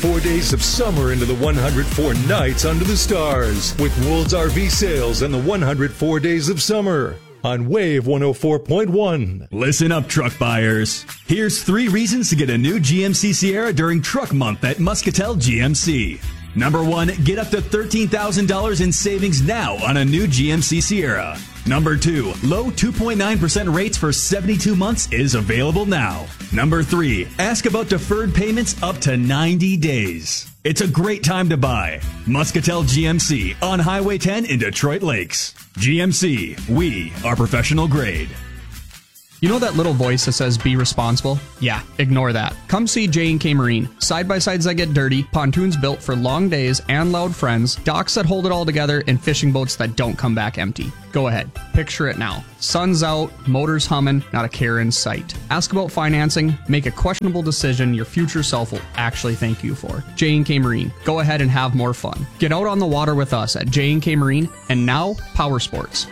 104 days of summer into the 104 nights under the stars with Wool's RV Sales and the 104 days of summer on Wave 104.1. Listen up, truck buyers. Here's 3 reasons to get a new GMC Sierra during Truck Month at Muscatel GMC. Number 1, get up to $13,000 in savings now on a new GMC Sierra. Number 2, low 2.9% rates for 72 months is available now. Number 3, ask about deferred payments up to 90 days. It's a great time to buy. Muscatel GMC on Highway 10 in Detroit Lakes. GMC, we are professional grade. You know that little voice that says be responsible? Yeah, ignore that. Come see J&K Marine. Side-by-sides that get dirty, pontoons built for long days and loud friends, docks that hold it all together, and fishing boats that don't come back empty. Go ahead, picture it now. Sun's out, motors humming, not a care in sight. Ask about financing, make a questionable decision your future self will actually thank you for. J&K Marine. Go ahead and have more fun. Get out on the water with us at J&K Marine, and now Power Sports.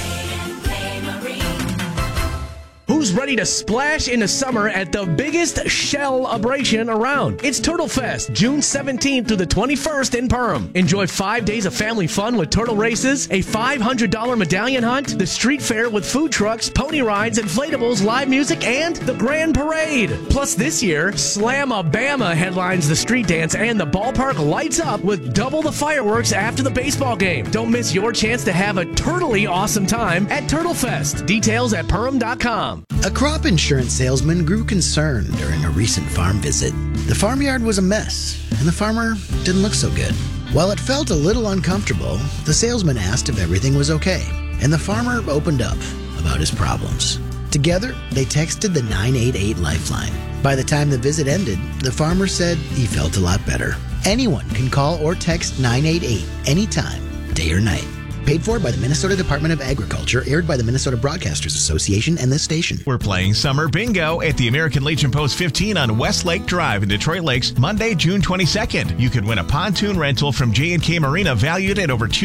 Who's ready to splash into summer at the biggest shell-abration around? It's Turtle Fest, June 17th through the 21st in Perham. Enjoy 5 days of family fun with turtle races, a $500 medallion hunt, the street fair with food trucks, pony rides, inflatables, live music, and the grand parade. Plus this year, Slamabama headlines the street dance and the ballpark lights up with double the fireworks after the baseball game. Don't miss your chance to have a turtly awesome time at Turtle Fest. Details at Perham.com. A crop insurance salesman grew concerned during a recent farm visit. The farmyard was a mess, and the farmer didn't look so good. While it felt a little uncomfortable, the salesman asked if everything was okay, and the farmer opened up about his problems. Together, they texted the 988 Lifeline. By the time the visit ended, the farmer said he felt a lot better. Anyone can call or text 988 anytime, day or night. Paid for by the Minnesota Department of Agriculture, aired by the Minnesota Broadcasters Association and this station. We're playing Summer Bingo at the American Legion Post 15 on Westlake Drive in Detroit Lakes, Monday, June 22nd. You can win a pontoon rental from J&K Marina valued at over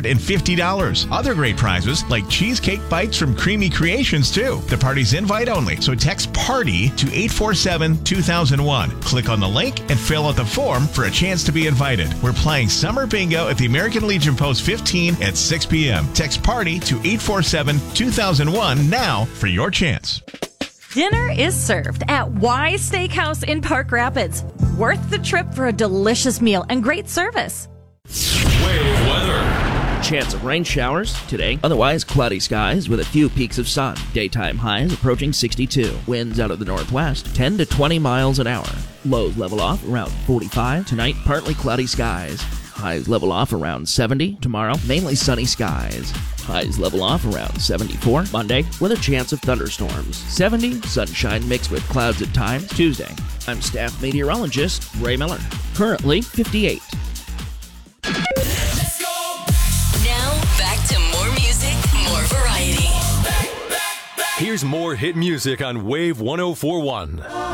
$250. Other great prizes like cheesecake bites from Creamy Creations, too. The party's invite only, so text PARTY to 847-2001. Click on the link and fill out the form for a chance to be invited. We're playing Summer Bingo at the American Legion Post 15 at 6 p.m. Text PARTY to 847-2001 now for your chance. Dinner is served at Wise Steakhouse in Park Rapids. Worth the trip for a delicious meal and great service. Wave weather. Chance of rain showers today. Otherwise, cloudy skies with a few peaks of sun. Daytime highs approaching 62. Winds out of the northwest, 10 to 20 miles an hour. Lows level off around 45. Tonight, partly cloudy skies. Highs level off around 70. Tomorrow, mainly sunny skies. Highs level off around 74. Monday, with a chance of thunderstorms. 70, sunshine mixed with clouds at times. Tuesday, I'm staff meteorologist Ray Miller. Currently 58. Let's go. Now, back to more music, more variety. Here's more hit music on Wave 104.1.